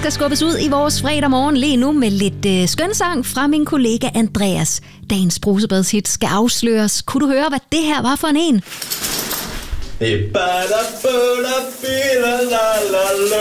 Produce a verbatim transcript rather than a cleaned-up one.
skal skubbes ud i vores fredag morgen lige nu med lidt øh, skønsang fra min kollega Andreas. Dagens brusebadshit skal afsløres. Kunne du høre, hvad det her var for en en?